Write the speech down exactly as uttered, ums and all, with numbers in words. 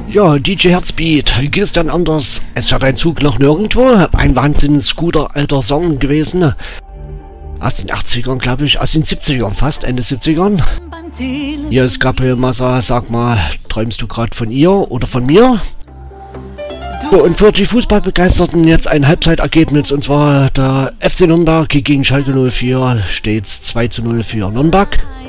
Ja, D J Herzbeat, geht es dann anders? Es fährt ein Zug nach nirgendwo. Ein wahnsinnig guter alter Song gewesen. Aus den achtzigern, glaube ich. Aus den siebzigern fast, Ende siebzigern. Hier ist Gabriel Massa, sag mal, träumst du gerade von ihr oder von mir? So, und für die Fußballbegeisterten jetzt ein Halbzeitergebnis, und zwar der F C Nürnberg gegen Schalke null vier, steht's zwei zu null für Nürnberg.